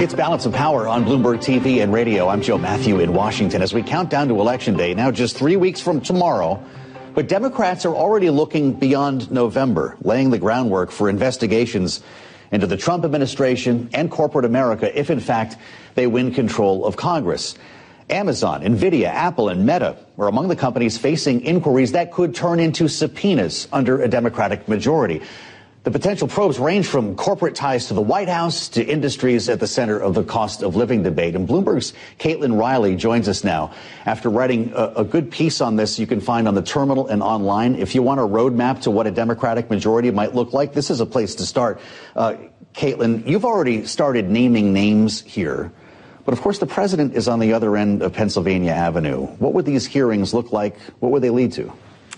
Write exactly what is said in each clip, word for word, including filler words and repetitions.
It's Balance of Power on Bloomberg T V and radio. I'm Joe Matthew in Washington as we count down to Election Day, now just three weeks from tomorrow. But Democrats are already looking beyond November, laying the groundwork for investigations into the Trump administration and corporate America if, in fact, they win control of Congress. Amazon, Nvidia, Apple, and Meta are among the companies facing inquiries that could turn into subpoenas under a Democratic majority. The potential probes range from corporate ties to the White House to industries at the center of the cost of living debate. And Bloomberg's Caitlin Riley joins us now after writing a, a good piece on this you can find on the Terminal and online. If you want a roadmap to what a Democratic majority might look like, this is a place to start. Uh, Caitlin, you've already started naming names here. But of course, the president is on the other end of Pennsylvania Avenue. What would these hearings look like? What would they lead to?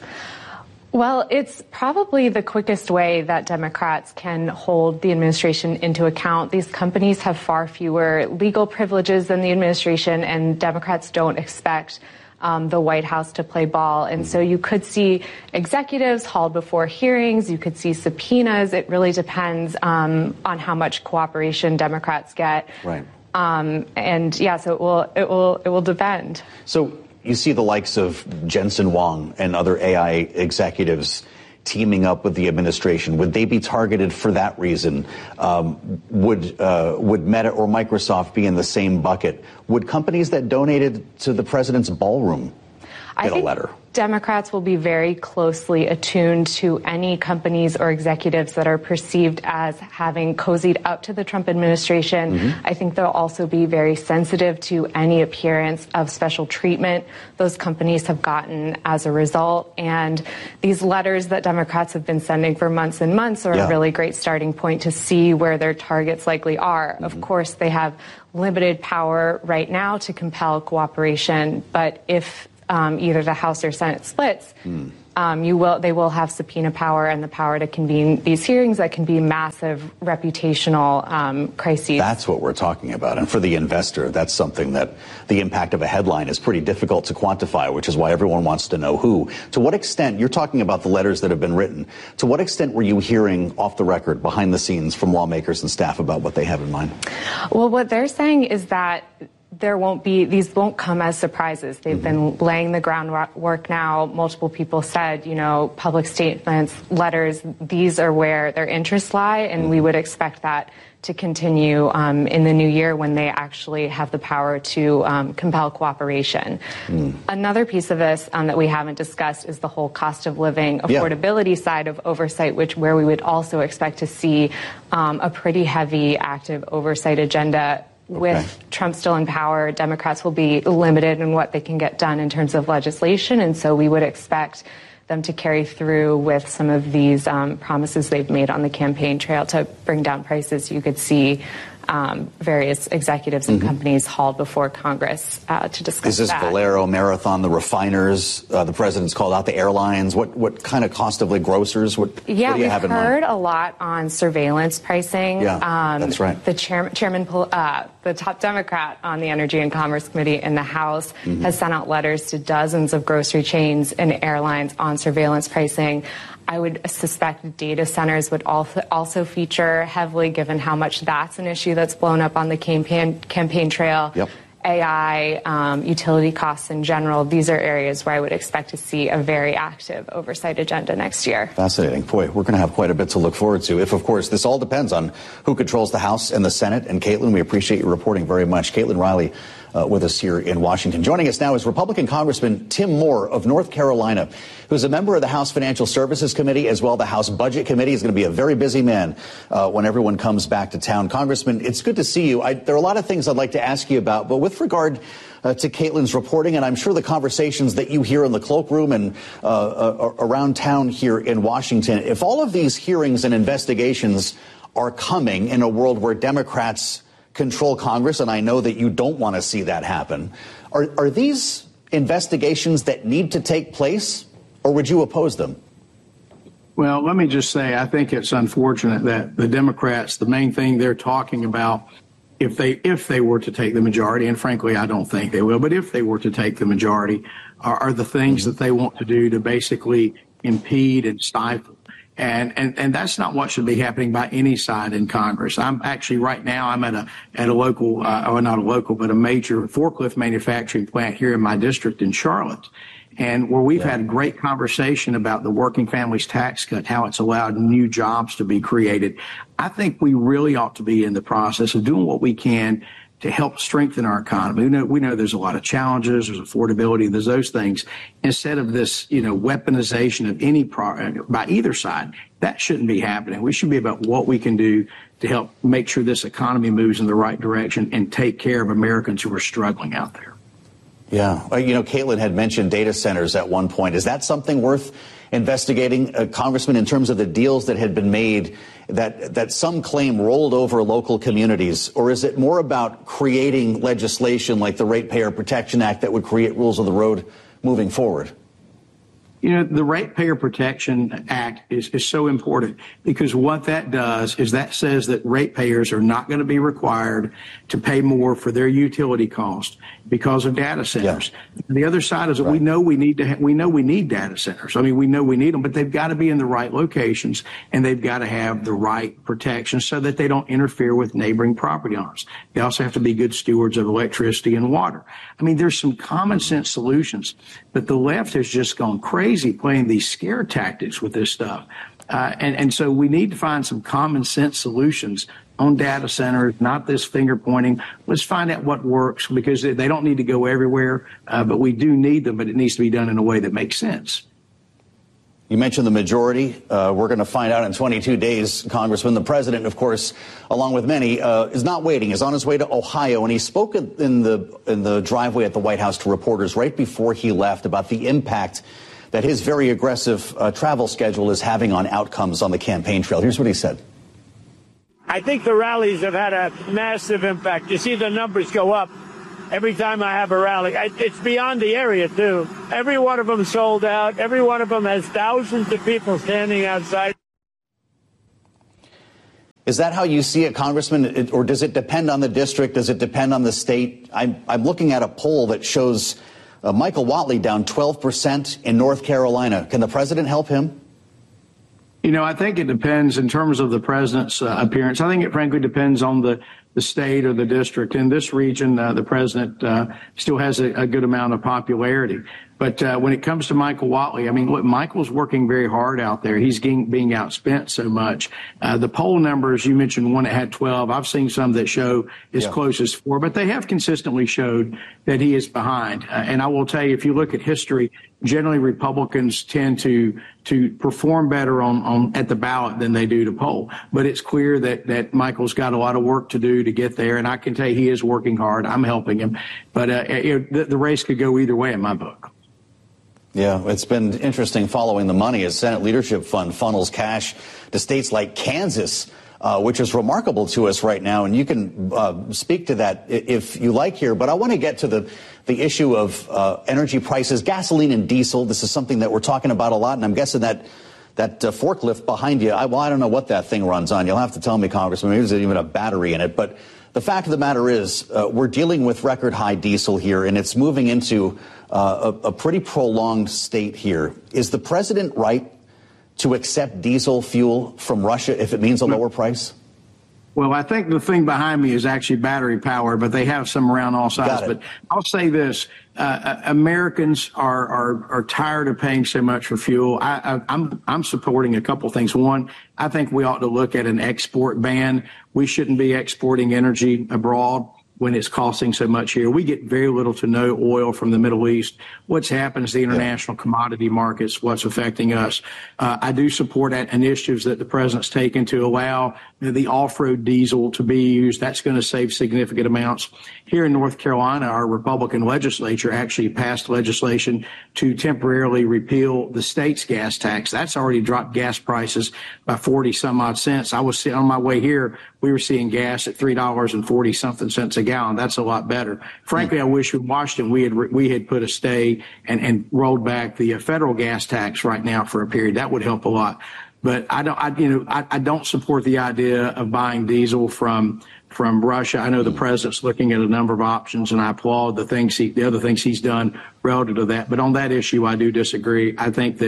Well, it's probably the quickest way that Democrats can hold the administration into account. These companies have far fewer legal privileges than the administration, and Democrats don't expect um, the White House to play ball. And so you could see executives hauled before hearings. You could see subpoenas. It really depends um, on how much cooperation Democrats get. Right. Um, and yeah, so it will it will it will depend. So you see the likes of Jensen Huang and other A I executives teaming up with the administration. Would they be targeted for that reason? Um, would uh, would Meta or Microsoft be in the same bucket? Would companies that donated to the president's ballroom I get think a letter? Democrats will be very closely attuned to any companies or executives that are perceived as having cozied up to the Trump administration. Mm-hmm. I think they'll also be very sensitive to any appearance of special treatment those companies have gotten as a result. And these letters that Democrats have been sending for months and months are yeah. a really great starting point to see where their targets likely are. Mm-hmm. Of course, they have limited power right now to compel cooperation, but if Um, either the House or Senate splits, mm. um, you will they will have subpoena power and the power to convene these hearings that can be massive reputational um, crises. That's what we're talking about. And for the investor, that's something that the impact of a headline is pretty difficult to quantify, which is why everyone wants to know who. To what extent, you're talking about the letters that have been written, to what extent were you hearing off the record, behind the scenes, from lawmakers and staff about what they have in mind? Well, what they're saying is that there won't be, these won't come as surprises. They've mm-hmm. been laying the groundwork now. Multiple people said, you know, public statements, letters, these are where their interests lie, and mm-hmm. we would expect that to continue um, in the new year when they actually have the power to um, compel cooperation. Mm. Another piece of this um, that we haven't discussed is the whole cost of living affordability yeah. side of oversight, which where we would also expect to see um, a pretty heavy active oversight agenda. With okay. Trump still in power, Democrats will be limited in what they can get done in terms of legislation, and so we would expect them to carry through with some of these um, promises they've made on the campaign trail to bring down prices. You could see um, various executives and mm-hmm. companies hauled before Congress uh, to discuss that. Is this that. Valero, Marathon, the refiners? Uh, the president's called out the airlines. What what kind of cost of living, grocers? What, yeah, what do you we've have in heard mind? a lot on surveillance pricing. Yeah, um, that's right. The chair, chairman, uh, the top Democrat on the Energy and Commerce Committee in the House mm-hmm. has sent out letters to dozens of grocery chains and airlines on surveillance pricing. I would suspect data centers would also feature heavily, given how much that's an issue that's blown up on the campaign campaign trail. Yep. A I, um, utility costs in general, these are areas where I would expect to see a very active oversight agenda next year. Fascinating. Boy, we're going to have quite a bit to look forward to. If, of course, this all depends on who controls the House and the Senate. And Caitlin, we appreciate your reporting very much. Caitlin Riley uh, with us here in Washington. Joining us now is Republican Congressman Tim Moore of North Carolina, who's a member of the House Financial Services Committee, as well the House Budget Committee. He's going to be a very busy man uh, when everyone comes back to town. Congressman, it's good to see you. I, there are a lot of things I'd like to ask you about, but with regard uh, to Caitlin's reporting, and I'm sure the conversations that you hear in the cloakroom and uh, uh, around town here in Washington, if all of these hearings and investigations are coming in a world where Democrats control Congress, and I know that you don't want to see that happen, are, are these investigations that need to take place, or would you oppose them? Well, let me just say, I think it's unfortunate that the Democrats, the main thing they're talking about, if they if they were to take the majority, and frankly, I don't think they will, but if they were to take the majority, are, are the things that they want to do to basically impede and stifle And, and, and that's not what should be happening by any side in Congress. I'm actually right now, I'm at a, at a local, uh, or not a local, but a major forklift manufacturing plant here in my district in Charlotte. And where we've yeah. had a great conversation about the working families tax cut, how it's allowed new jobs to be created. I think we really ought to be in the process of doing what we can to help strengthen our economy. We know, we know there's a lot of challenges, there's affordability, there's those things. Instead of this, you know, weaponization of any pro- by either side, that shouldn't be happening. We should be about what we can do to help make sure this economy moves in the right direction and take care of Americans who are struggling out there. Yeah. Well, you know, Caitlin had mentioned data centers at one point. Is that something worth investigating, uh, Congressman, in terms of the deals that had been made that that some claim rolled over local communities? Or is it more about creating legislation like the Ratepayer Protection Act that would create rules of the road moving forward? You know, the Ratepayer Protection Act is, is so important because what that does is that says that ratepayers are not going to be required to pay more for their utility cost because of data centers. Yeah. The other side is that right. we know we need to ha- we know we need data centers. I mean, we know we need them, but they've got to be in the right locations and they've got to have the right protection so that they don't interfere with neighboring property owners. They also have to be good stewards of electricity and water. I mean, there's some common sense solutions, but the left has just gone crazy playing these scare tactics with this stuff. Uh, and, and so we need to find some common sense solutions on data centers, not this finger pointing. Let's find out what works because they don't need to go everywhere, uh, but we do need them, but it needs to be done in a way that makes sense. You mentioned the majority. Uh, we're going to find out in twenty-two days, Congressman. The president, of course, along with many, uh, is not waiting. Is on his way to Ohio, and he spoke in the in the driveway at the White House to reporters right before he left about the impact that his very aggressive uh, travel schedule is having on outcomes on the campaign trail. Here's what he said. I think the rallies have had a massive impact. You see the numbers go up every time I have a rally. It's beyond the area, too. Every one of them sold out. Every one of them has thousands of people standing outside. Is that how you see it, Congressman? It, or does it depend on the district? Does it depend on the state? I'm, I'm looking at a poll that shows Uh, Michael Whatley down twelve percent in North Carolina. Can the president help him? You know, I think it depends in terms of the president's uh, appearance. I think it frankly depends on the, the state or the district. In this region, uh, the president uh, still has a, a good amount of popularity. But uh, when it comes to Michael Whatley, I mean, look, Michael's working very hard out there. He's being, being outspent so much. Uh, the poll numbers, you mentioned one that had twelve. I've seen some that show as yeah. close as four, but they have consistently showed that he is behind. Uh, and I will tell you, if you look at history, generally Republicans tend to to perform better on, on at the ballot than they do to poll. But it's clear that that Michael's got a lot of work to do to get there, and I can tell you he is working hard. I'm helping him. But uh, it, the, the race could go either way in my book. Yeah, it's been interesting following the money as Senate Leadership Fund funnels cash to states like Kansas, uh, which is remarkable to us right now. And you can uh, speak to that if you like here. But I want to get to the, the issue of uh, energy prices, gasoline and diesel. This is something that we're talking about a lot. And I'm guessing that that uh, forklift behind you, I, well, I don't know what that thing runs on. You'll have to tell me, Congressman. Maybe there's even a battery in it. But the fact of the matter is uh, we're dealing with record high diesel here, and it's moving into uh, a, a pretty prolonged state here. Is the president right to accept diesel fuel from Russia if it means a lower price? Well, I think the thing behind me is actually battery power, but they have some around all sides. But I'll say this, uh, Americans are, are, are tired of paying so much for fuel. I, I, I'm, I'm supporting a couple things. One, I think we ought to look at an export ban. We shouldn't be exporting energy abroad when it's costing so much here. We get very little to no oil from the Middle East. What's happened is the international commodity markets, what's affecting us. Uh, I do support initiatives that the president's taken to allow the off-road diesel to be used. That's going to save significant amounts. Here in North Carolina, our Republican legislature actually passed legislation to temporarily repeal the state's gas tax. That's already dropped gas prices by forty some odd cents. I was sitting on my way here. We were seeing gas at three dollars and forty something cents a gallon. That's a lot better. Frankly, I wish in Washington we had we had put a stay and, and rolled back the federal gas tax right now for a period. That would help a lot. But I don't, I, you know, I, I don't support the idea of buying diesel from from Russia. I know the president's looking at a number of options, and I applaud the things he, the other things he's done relative to that. But on that issue, I do disagree. I think that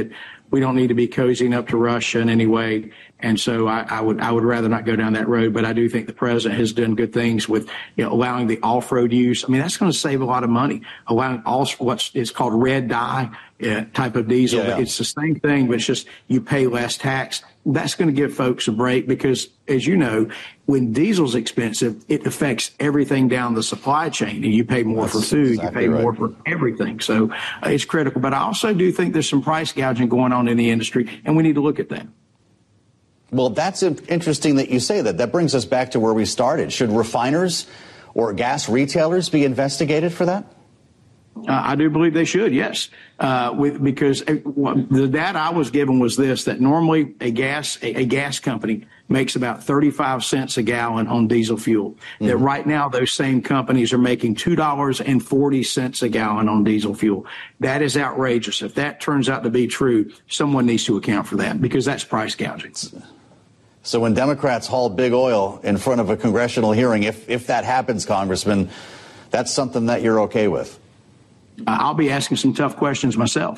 we don't need to be cozying up to Russia in any way. And so I, I would I would rather not go down that road. But I do think the president has done good things with, you know, allowing the off-road use. I mean, that's going to save a lot of money. Allowing all what's it's called red dye uh, type of diesel. Yeah. It's the same thing, but it's just you pay less tax. That's going to give folks a break because, as you know, when diesel's expensive, it affects everything down the supply chain, and you pay more That's for food, exactly you pay right. more for everything. So uh, it's critical. But I also do think there's some price gouging going on in the industry, and we need to look at that. Well, that's interesting that you say that. That brings us back to where we started. Should refiners or gas retailers be investigated for that? Uh, I do believe they should, yes, uh, with, because uh, the data I was given was this, that normally a gas a, a gas company makes about thirty-five cents a gallon on diesel fuel. Mm-hmm. That right now those same companies are making two dollars and forty cents a gallon on diesel fuel. That is outrageous. If that turns out to be true, someone needs to account for that because that's price gouging. So when Democrats haul big oil in front of a congressional hearing, if if that happens, Congressman, that's something that you're okay with? I'll be asking some tough questions myself.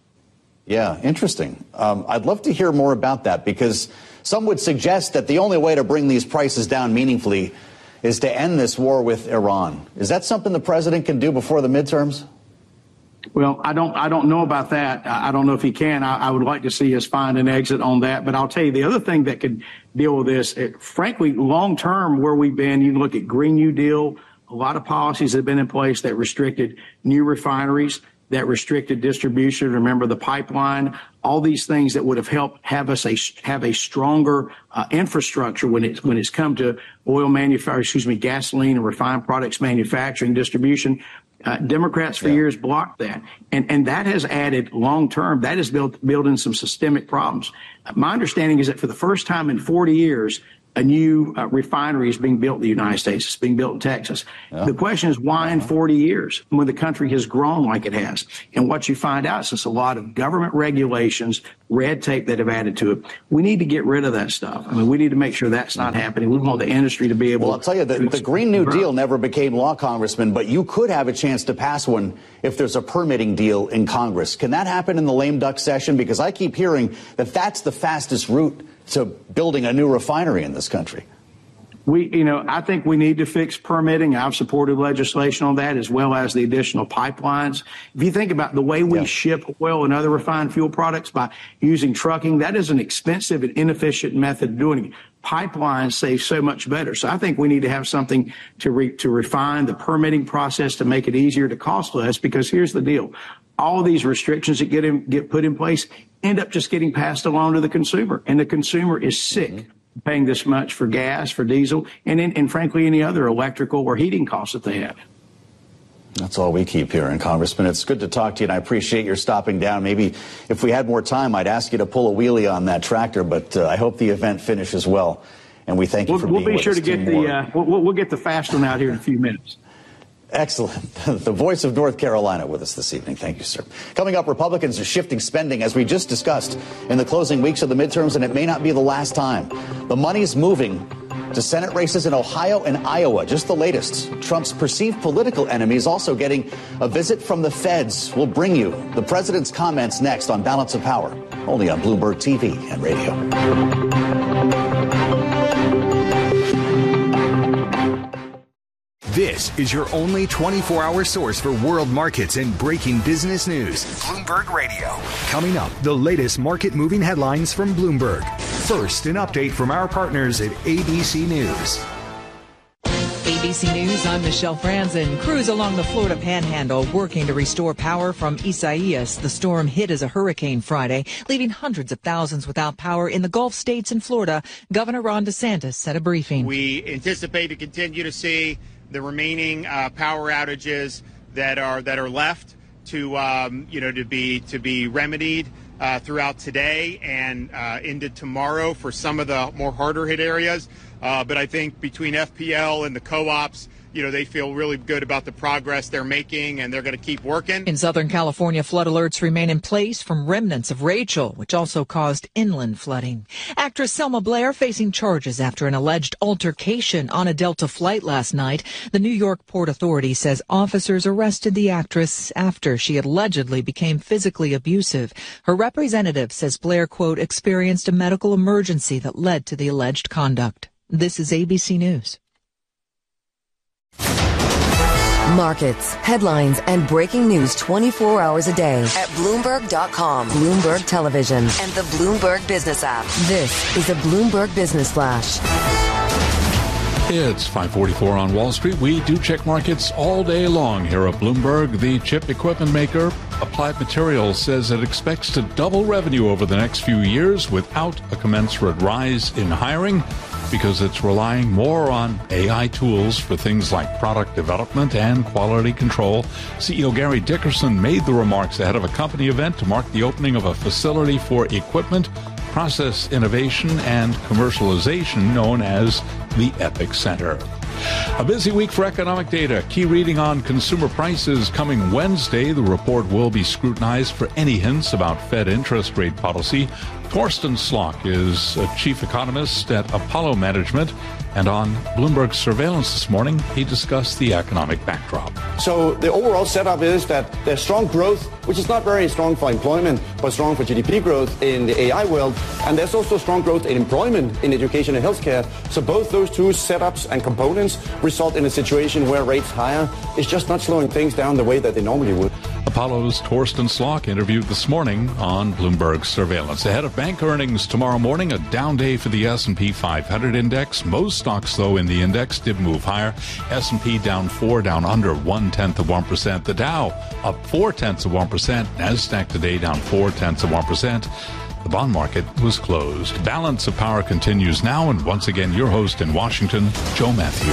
Yeah, interesting. Um, I'd love to hear more about that because some would suggest that the only way to bring these prices down meaningfully is to end this war with Iran. Is that something the president can do before the midterms? Well, I don't I don't know about that. I don't know if he can. I, I would like to see us find an exit on that. But I'll tell you the other thing that could deal with this, it, frankly, long term where we've been, you look at Green New Deal, a lot of policies have been in place that restricted new refineries, that restricted distribution. Remember the pipeline, all these things that would have helped have us a have a stronger uh, infrastructure when it's when it's come to oil manufacturing, excuse me, gasoline and refined products manufacturing, distribution. Uh, Democrats for yeah. years blocked that, and and that has added long term. That has built built in some systemic problems. Uh, my understanding is that for the first time in forty years. A new uh, refinery is being built in the United States. It's being built in Texas. Yeah. The question is, why in forty years when the country has grown like it has? And what you find out is just a lot of government regulations, red tape that have added to it. We need to get rid of that stuff. I mean, we need to make sure that's not happening. We want the industry to be able to. Well, I'll tell you, the, the Green New Deal never became law, Congressman, but you could have a chance to pass one if there's a permitting deal in Congress. Can that happen in the lame duck session? Because I keep hearing that that's the fastest route to building a new refinery in this country. We, you know, I think we need to fix permitting. I've supported legislation on that as well as the additional pipelines. If you think about the way we yeah. ship oil and other refined fuel products by using trucking, that is an expensive and inefficient method of doing it. Pipelines save so much better. So I think we need to have something to re, to refine the permitting process to make it easier to cost less, because here's the deal. All of these restrictions that get in, get put in place end up just getting passed along to the consumer. And the consumer is sick mm-hmm. paying this much for gas, for diesel, and, in, and frankly, any other electrical or heating costs that they have. That's all we keep hearing, Congressman. It's good to talk to you, and I appreciate your stopping down. Maybe if we had more time, I'd ask you to pull a wheelie on that tractor, but uh, I hope the event finishes well. And we thank you we'll, for we'll being be with sure us. to get the uh, we'll, we'll get the fast one out here in a few minutes. Excellent. The voice of North Carolina with us this evening. Thank you, sir. Coming up, Republicans are shifting spending, as we just discussed, in the closing weeks of the midterms, and it may not be the last time. The money's moving to Senate races in Ohio and Iowa. Just the latest. Trump's perceived political enemies also getting a visit from the feds. We'll bring you the president's comments next on Balance of Power, only on Bloomberg T V and radio. This is your only twenty-four hour source for world markets and breaking business news. Bloomberg Radio. Coming up, the latest market moving headlines from Bloomberg. First, an update from our partners at A B C News. A B C News, I'm Michelle Franzen. Crews along the Florida Panhandle working to restore power from Isaias. The storm hit as a hurricane Friday, leaving hundreds of thousands without power in the Gulf states and Florida. Governor Ron DeSantis said a briefing. We anticipate to continue to see the remaining uh, power outages that are that are left to um, you know to be to be remedied uh, throughout today and uh, into tomorrow for some of the more harder hit areas. Uh, but I think between F P L and the co-ops, you know, they feel really good about the progress they're making, and they're going to keep working. In Southern California, flood alerts remain in place from remnants of Rachel, which also caused inland flooding. Actress Selma Blair facing charges after an alleged altercation on a Delta flight last night. The New York Port Authority says officers arrested the actress after she allegedly became physically abusive. Her representative says Blair, quote, experienced a medical emergency that led to the alleged conduct. This is A B C News. Markets, headlines, and breaking news twenty-four hours a day at Bloomberg dot com, Bloomberg Television, and the Bloomberg Business app. This is a Bloomberg Business Flash. It's five forty-four on Wall Street. We do check markets all day long here at Bloomberg. The chip equipment maker Applied Materials says it expects to double revenue over the next few years without a commensurate rise in hiring, because it's relying more on A I tools for things like product development and quality control. C E O Gary Dickerson made the remarks ahead of a company event to mark the opening of a facility for equipment, process innovation, and commercialization known as the EPIC Center. A busy week for economic data. Key reading on consumer prices coming Wednesday. The report will be scrutinized for any hints about Fed interest rate policy. Torsten Slok is a chief economist at Apollo Management, and on Bloomberg Surveillance this morning, he discussed the economic backdrop. So the overall setup is that there's strong growth, which is not very strong for employment, but strong for G D P growth in the A I world. And there's also strong growth in employment in education and healthcare. So both those two setups and components result in a situation where rates higher is just not slowing things down the way that they normally would. Apollo's Torsten Slok interviewed this morning on Bloomberg Surveillance. Ahead of bank earnings tomorrow morning, a down day for the S and P five hundred index. Most stocks, though, in the index did move higher. S and P down four, down under one-tenth of one percent. The Dow up four-tenths of one percent. NASDAQ today down four-tenths of one percent. The bond market was closed. Balance of Power continues now, and once again, your host in Washington, Joe Matthew.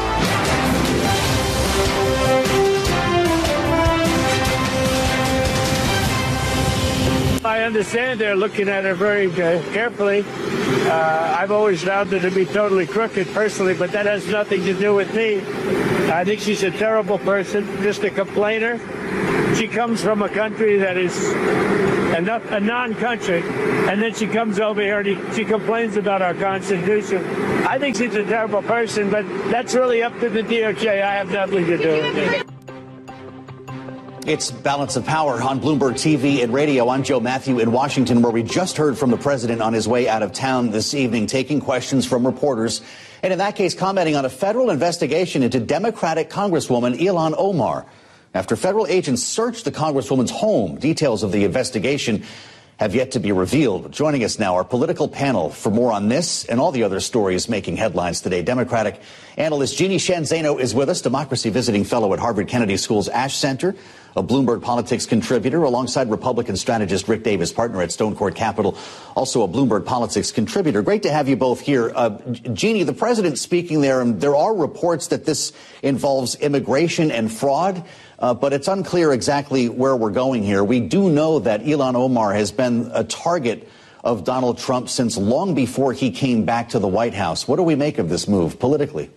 I understand they're looking at her very uh, carefully. Uh, I've always found her to be totally crooked personally, but that has nothing to do with me. I think she's a terrible person, just a complainer. She comes from a country that is a, no- a non-country, and then she comes over here and he, she complains about our Constitution. I think she's a terrible person, but that's really up to the D O J. I have nothing to do with it. It's Balance of Power on Bloomberg T V and radio. I'm Joe Matthew in Washington, where we just heard from the president on his way out of town this evening, taking questions from reporters. And in that case, commenting on a federal investigation into Democratic Congresswoman Ilhan Omar. After federal agents searched the Congresswoman's home, details of the investigation have yet to be revealed. Joining us now, our political panel for more on this and all the other stories making headlines today. Democratic analyst Jeannie Sheehan Zaino is with us, democracy visiting fellow at Harvard Kennedy School's Ash Center, a Bloomberg Politics contributor, alongside Republican strategist Rick Davis, partner at Stone Court Capital, also a Bloomberg Politics contributor. Great to have you both here. Uh, Jeannie, the president speaking there, and there are reports that this involves immigration and fraud. Uh, but it's unclear exactly where we're going here. We do know that Ilhan Omar has been a target of Donald Trump since long before he came back to the White House. What do we make of this move politically?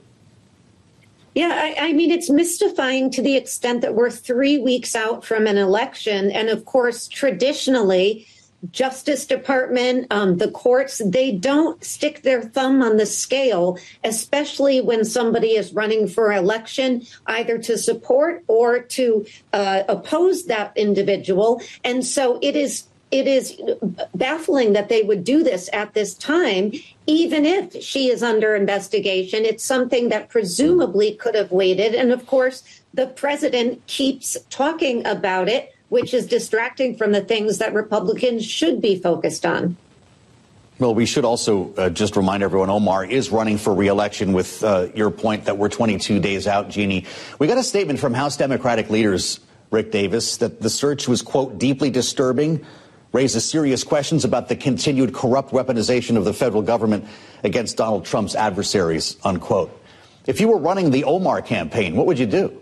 Yeah, I, I mean, it's mystifying to the extent that we're three weeks out from an election. And of course, traditionally, Justice Department, um, the courts, they don't stick their thumb on the scale, especially when somebody is running for election, either to support or to uh, oppose that individual. And so it is it is baffling that they would do this at this time, even if she is under investigation. It's something that presumably could have waited. And of course, the president keeps talking about it, which is distracting from the things that Republicans should be focused on. Well, we should also uh, just remind everyone Omar is running for re-election with uh, your point that we're twenty-two days out, Jeannie. We got a statement from House Democratic leaders, Rick Davis, that the search was, quote, deeply disturbing, raises serious questions about the continued corrupt weaponization of the federal government against Donald Trump's adversaries, unquote. If you were running the Omar campaign, what would you do?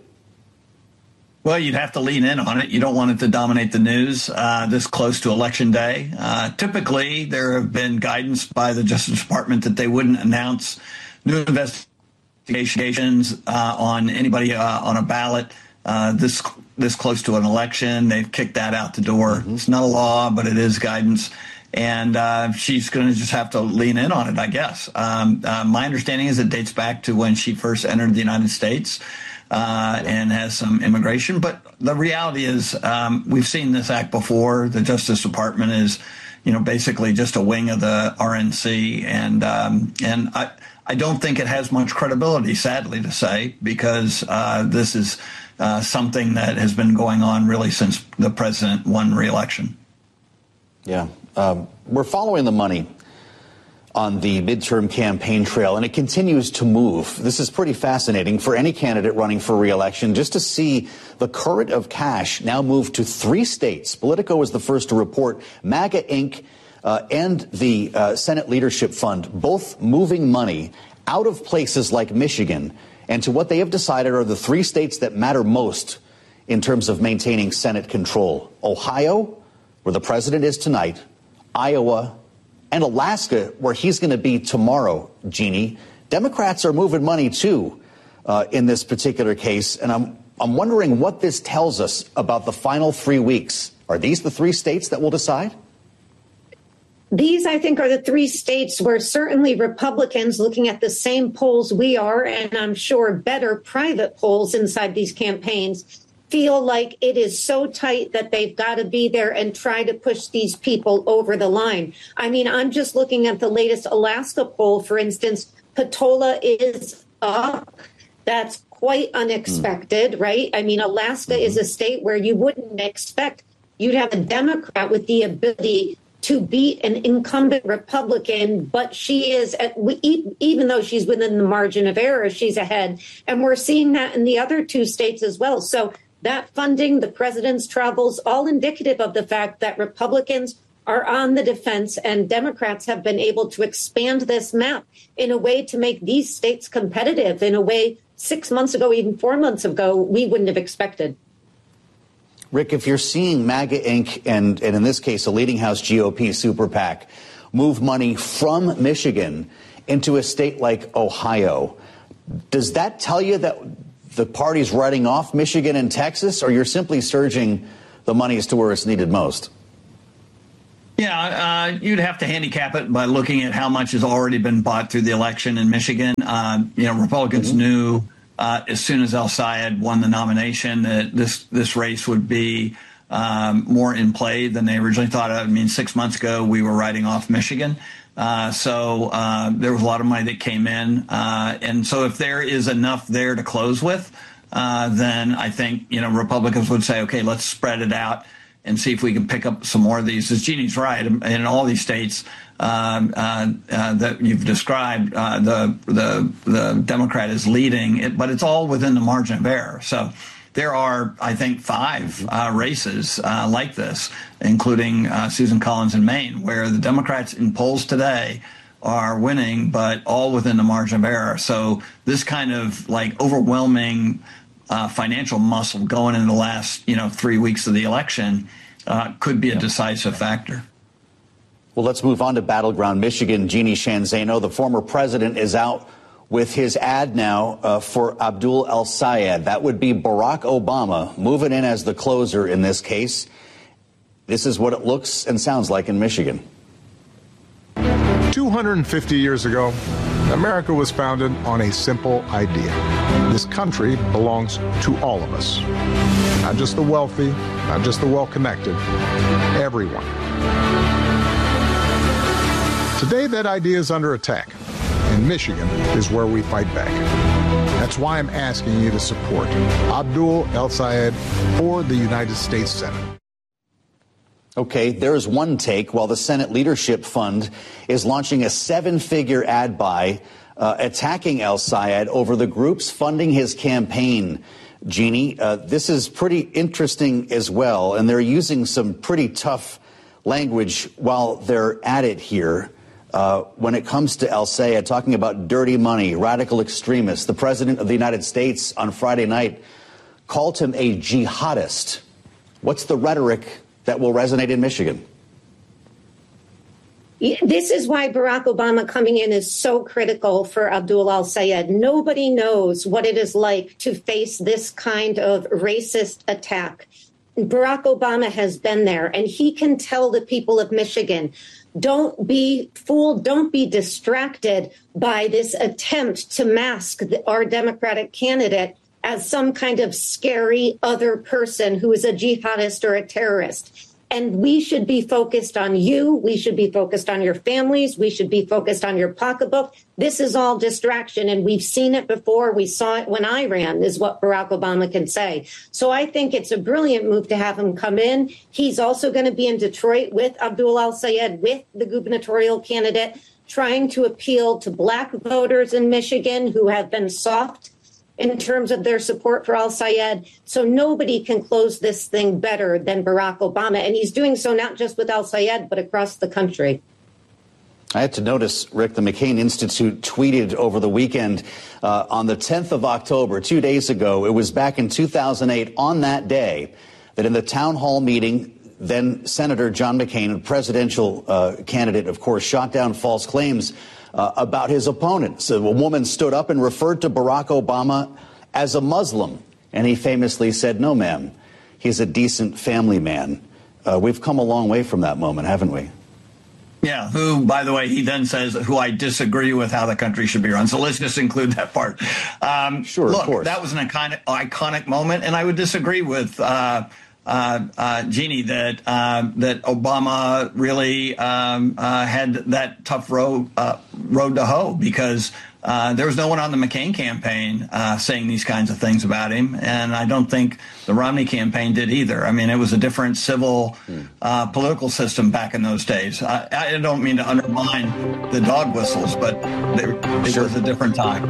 Well, you'd have to lean in on it. You don't want it to dominate the news uh, this close to Election Day. Uh, typically, there have been guidance by the Justice Department that they wouldn't announce new investigations investigations uh, on anybody uh, on a ballot uh, this this close to an election. They've kicked that out the door. Mm-hmm. It's not a law, but it is guidance. And uh, she's going to just have to lean in on it, I guess. Um, uh, my understanding is it dates back to when she first entered the United States uh, and has some immigration. But the reality is um, we've seen this act before. The Justice Department is, you know, basically just a wing of the R N C. And um, and I, I don't think it has much credibility, sadly to say, because uh, this is uh, something that has been going on really since the president won re-election. Yeah. Um, we're following the money on the midterm campaign trail, and it continues to move. This is pretty fascinating for any candidate running for re-election, just to see the current of cash now move to three states. Politico was the first to report. MAGA Incorporated uh, and the uh, Senate Leadership Fund both moving money out of places like Michigan and to what they have decided are the three states that matter most in terms of maintaining Senate control. Ohio, where the president is tonight, Iowa, and Alaska, where he's going to be tomorrow, Jeannie. Democrats are moving money, too, uh, in this particular case. And I'm, I'm wondering what this tells us about the final three weeks. Are these the three states that will decide? These, I think, are the three states where certainly Republicans, looking at the same polls we are, and I'm sure better private polls inside these campaigns, feel like it is so tight that they've got to be there and try to push these people over the line. I mean, I'm just looking at the latest Alaska poll, for instance. Patola is up. That's quite unexpected, mm. right? I mean, Alaska mm-hmm. is a state where you wouldn't expect you'd have a Democrat with the ability to beat an incumbent Republican, but she is, at, even though she's within the margin of error, she's ahead. And we're seeing that in the other two states as well. So that funding, the president's travels, all indicative of the fact that Republicans are on the defense and Democrats have been able to expand this map in a way to make these states competitive in a way six months ago, even four months ago, we wouldn't have expected. Rick, if you're seeing MAGA Incorporated and, and in this case, a leading House G O P super PAC move money from Michigan into a state like Ohio, does that tell you that the party's writing off Michigan and Texas, or you're simply surging the monies to where it's needed most? Yeah, uh, you'd have to handicap it by looking at how much has already been bought through the election in Michigan. Uh, you know, Republicans mm-hmm. knew uh, as soon as El-Sayed won the nomination that this this race would be um, more in play than they originally thought. I mean, six months ago, we were writing off Michigan. Uh, so uh, there was a lot of money that came in. Uh, and so if there is enough there to close with, uh, then I think, you know, Republicans would say, OK, let's spread it out and see if we can pick up some more of these. As Jeannie's right, in all these states um, uh, uh, that you've described, uh, the, the, the Democrat is leading, it, but it's all within the margin of error. So there are, I think, five uh, races uh, like this, including uh, Susan Collins in Maine, where the Democrats in polls today are winning, but all within the margin of error. So this kind of like overwhelming uh, financial muscle going into the last, you know, three weeks of the election uh, could be a decisive factor. Well, let's move on to battleground Michigan. Jeannie Sheehan Zaino, the former president, is out with his ad now uh, for Abdul El-Sayed. That would be Barack Obama moving in as the closer in this case. This is what it looks and sounds like in Michigan. two hundred fifty years ago, America was founded on a simple idea. This country belongs to all of us. Not just the wealthy, not just the well-connected, everyone. Today, that idea is under attack. And Michigan is where we fight back. That's why I'm asking you to support Abdul El-Sayed for the United States Senate. Okay, there's one take. While the Senate Leadership Fund is launching a seven-figure ad buy uh, attacking El-Sayed over the groups funding his campaign. Jeannie, uh, this is pretty interesting as well, and they're using some pretty tough language while they're at it here. Uh, when it comes to El-Sayed, talking about dirty money, radical extremists, the president of the United States on Friday night called him a jihadist. What's the rhetoric that will resonate in Michigan? This is why Barack Obama coming in is so critical for Abdul al-Sayed. Nobody knows what it is like to face this kind of racist attack. Barack Obama has been there, and he can tell the people of Michigan, don't be fooled, don't be distracted by this attempt to mask the, our Democratic candidate as some kind of scary other person who is a jihadist or a terrorist. And we should be focused on you. We should be focused on your families. We should be focused on your pocketbook. This is all distraction, and we've seen it before. We saw it when I ran, is what Barack Obama can say. So I think it's a brilliant move to have him come in. He's also going to be in Detroit with Abdul al-Sayed, with the gubernatorial candidate, trying to appeal to black voters in Michigan who have been soft in terms of their support for al-Sayed. So nobody can close this thing better than Barack Obama. And he's doing so not just with al-Sayed, but across the country. I had to notice, Rick, the McCain Institute tweeted over the weekend uh, on the tenth of October, two days ago, it was back in two thousand eight, on that day, that in the town hall meeting, then Senator John McCain, a presidential uh, candidate, of course, shot down false claims Uh, about his opponent. So a woman stood up and referred to Barack Obama as a Muslim. And he famously said, no, ma'am, he's a decent family man. Uh, we've come a long way from that moment, haven't we? Yeah, who, by the way, he then says, who I disagree with how the country should be run. So let's just include that part. Um, sure, look, of course. That was an iconic, iconic moment, and I would disagree with uh, Uh, uh, Jeannie, that uh, that Obama really um, uh, had that tough road uh, road to hoe, because uh, there was no one on the McCain campaign uh, saying these kinds of things about him, and I don't think the Romney campaign did either. I mean, it was a different civil uh, political system back in those days. I, I don't mean to undermine the dog whistles, but there, it sure. was a different time.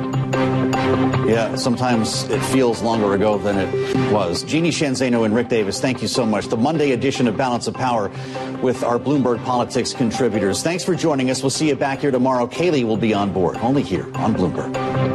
Yeah, sometimes it feels longer ago than it was. Jeannie Sheehan Zaino and Rick Davis, thank you so much. The Monday edition of Balance of Power with our Bloomberg Politics contributors. Thanks for joining us. We'll see you back here tomorrow. Kayleigh will be on board, only here on Bloomberg.